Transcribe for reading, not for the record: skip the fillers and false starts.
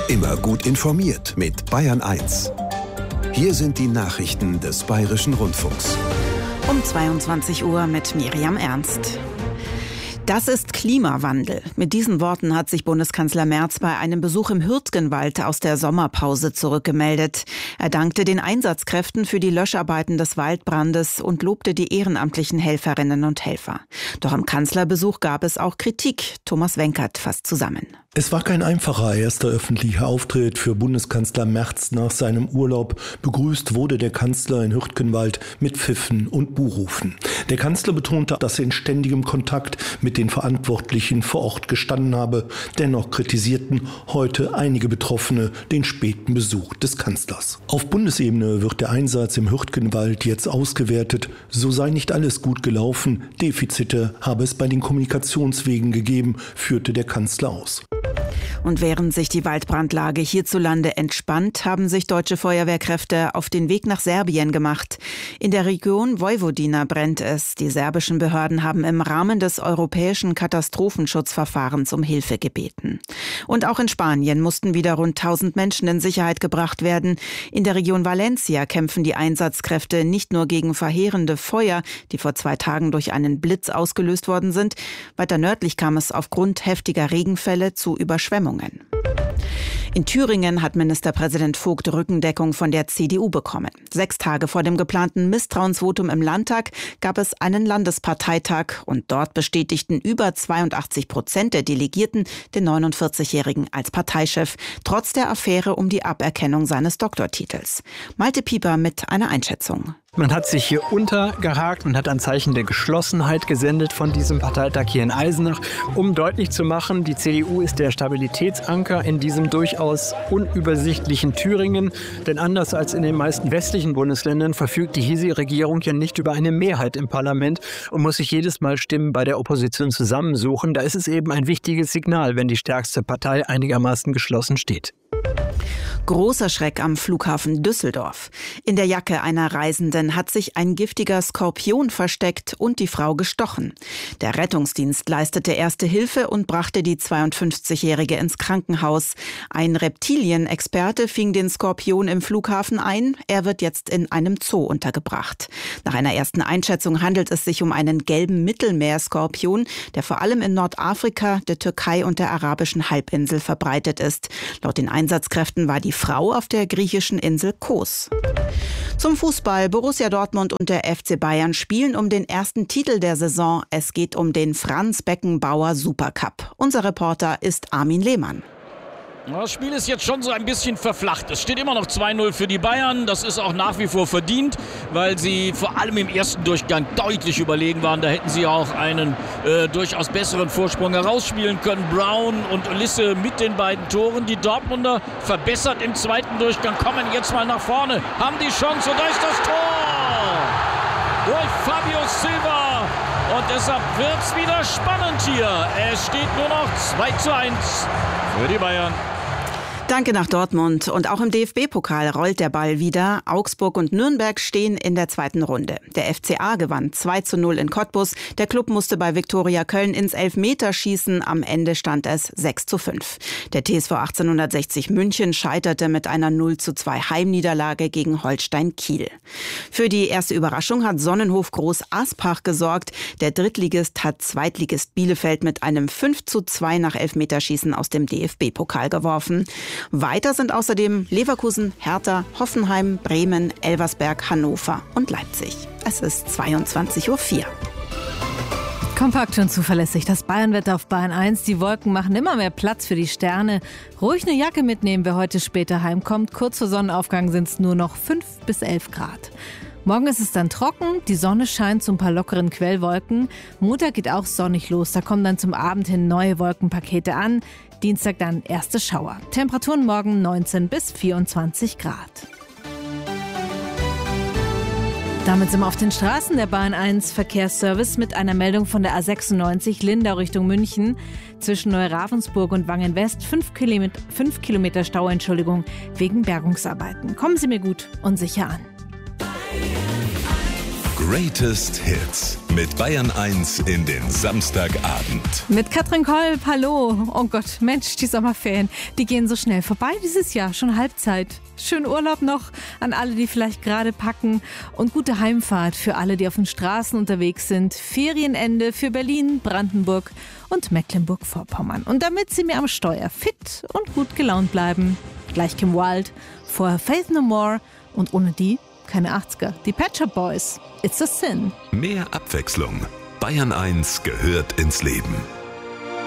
Immer gut informiert mit Bayern 1. Hier sind die Nachrichten des Bayerischen Rundfunks. Um 22 Uhr mit Miriam Ernst. Das ist Klimawandel. Mit diesen Worten hat sich Bundeskanzler Merz bei einem Besuch im Hürtgenwald aus der Sommerpause zurückgemeldet. Er dankte den Einsatzkräften für die Löscharbeiten des Waldbrandes und lobte die ehrenamtlichen Helferinnen und Helfer. Doch am Kanzlerbesuch gab es auch Kritik. Thomas Wenkert fasst zusammen. Es war kein einfacher erster öffentlicher Auftritt für Bundeskanzler Merz nach seinem Urlaub. Begrüßt wurde der Kanzler in Hürtgenwald mit Pfiffen und Buhrufen. Der Kanzler betonte, dass er in ständigem Kontakt mit den Verantwortlichen vor Ort gestanden habe. Dennoch kritisierten heute einige Betroffene den späten Besuch des Kanzlers. Auf Bundesebene wird der Einsatz im Hürtgenwald jetzt ausgewertet. So sei nicht alles gut gelaufen. Defizite habe es bei den Kommunikationswegen gegeben, führte der Kanzler aus. Und während sich die Waldbrandlage hierzulande entspannt, haben sich deutsche Feuerwehrkräfte auf den Weg nach Serbien gemacht. In der Region Vojvodina brennt es. Die serbischen Behörden haben im Rahmen des europäischen Katastrophenschutzverfahrens um Hilfe gebeten. Und auch in Spanien mussten wieder rund 1000 Menschen in Sicherheit gebracht werden. In der Region Valencia kämpfen die Einsatzkräfte nicht nur gegen verheerende Feuer, die vor 2 Tagen durch einen Blitz ausgelöst worden sind. Weiter nördlich kam es aufgrund heftiger Regenfälle zu Überschwemmungen. In Thüringen hat Ministerpräsident Vogt Rückendeckung von der CDU bekommen. 6 Tage vor dem geplanten Misstrauensvotum im Landtag gab es einen Landesparteitag und dort bestätigten über 82% der Delegierten den 49-Jährigen als Parteichef, trotz der Affäre um die Aberkennung seines Doktortitels. Malte Pieper mit einer Einschätzung. Man hat sich hier untergehakt und hat ein Zeichen der Geschlossenheit gesendet von diesem Parteitag hier in Eisenach, um deutlich zu machen, die CDU ist der Stabilitätsanker in diesem durchaus unübersichtlichen Thüringen. Denn anders als in den meisten westlichen Bundesländern verfügt die hiesige Regierung ja nicht über eine Mehrheit im Parlament und muss sich jedes Mal Stimmen bei der Opposition zusammensuchen. Da ist es eben ein wichtiges Signal, wenn die stärkste Partei einigermaßen geschlossen steht. Großer Schreck am Flughafen Düsseldorf. In der Jacke einer Reisenden hat sich ein giftiger Skorpion versteckt und die Frau gestochen. Der Rettungsdienst leistete erste Hilfe und brachte die 52-Jährige ins Krankenhaus. Ein Reptilienexperte fing den Skorpion im Flughafen ein. Er wird jetzt in einem Zoo untergebracht. Nach einer ersten Einschätzung handelt es sich um einen gelben Mittelmeerskorpion, der vor allem in Nordafrika, der Türkei und der arabischen Halbinsel verbreitet ist. Laut den Einsatzkräften war die Frau auf der griechischen Insel Kos. Zum Fußball. Borussia Dortmund und der FC Bayern spielen um den ersten Titel der Saison. Es geht um den Franz Beckenbauer Supercup. Unser Reporter ist Armin Lehmann. Das Spiel ist jetzt schon so ein bisschen verflacht. Es steht immer noch 2-0 für die Bayern. Das ist auch nach wie vor verdient, weil sie vor allem im ersten Durchgang deutlich überlegen waren. Da hätten sie auch einen durchaus besseren Vorsprung herausspielen können. Brown und Ulisse mit den beiden Toren. Die Dortmunder verbessert im zweiten Durchgang, kommen jetzt mal nach vorne, haben die Chance und da ist das Tor durch Fabio Silva. Und deshalb wird es wieder spannend hier. Es steht nur noch 2-1 für die Bayern. Danke nach Dortmund. Und auch im DFB-Pokal rollt der Ball wieder. Augsburg und Nürnberg stehen in der zweiten Runde. Der FCA gewann 2-0 in Cottbus. Der Klub musste bei Viktoria Köln ins Elfmeterschießen. Am Ende stand es 6-5. Der TSV 1860 München scheiterte mit einer 0-2 Heimniederlage gegen Holstein Kiel. Für die erste Überraschung hat Sonnenhof Groß Aspach gesorgt. Der Drittligist hat Zweitligist Bielefeld mit einem 5-2 nach Elfmeterschießen aus dem DFB-Pokal geworfen. Weiter sind außerdem Leverkusen, Hertha, Hoffenheim, Bremen, Elversberg, Hannover und Leipzig. Es ist 22:04 Uhr. Kompakt und zuverlässig. Das Bayernwetter auf Bayern 1. Die Wolken machen immer mehr Platz für die Sterne. Ruhig eine Jacke mitnehmen, wer heute später heimkommt. Kurz vor Sonnenaufgang sind es nur noch 5 bis 11 Grad. Morgen ist es dann trocken, die Sonne scheint zu ein paar lockeren Quellwolken. Montag geht auch sonnig los, da kommen dann zum Abend hin neue Wolkenpakete an. Dienstag dann erste Schauer. Temperaturen morgen 19 bis 24 Grad. Damit sind wir auf den Straßen der Bahn 1 Verkehrsservice mit einer Meldung von der A96 Lindau Richtung München. Zwischen Neuravensburg und Wangen-West 5 Kilometer Stau, wegen Bergungsarbeiten. Kommen Sie mir gut und sicher an. Greatest Hits mit Bayern 1 in den Samstagabend. Mit Katrin Kolb, hallo. Oh Gott, Mensch, die Sommerferien, die gehen so schnell vorbei dieses Jahr, schon Halbzeit. Schönen Urlaub noch an alle, die vielleicht gerade packen und gute Heimfahrt für alle, die auf den Straßen unterwegs sind. Ferienende für Berlin, Brandenburg und Mecklenburg-Vorpommern. Und damit Sie mir am Steuer fit und gut gelaunt bleiben, gleich Kim Wilde, vorher Faith No More und ohne die keine 80er. Die Pet Shop Boys, It's a Sin. Mehr Abwechslung. Bayern 1 gehört ins Leben.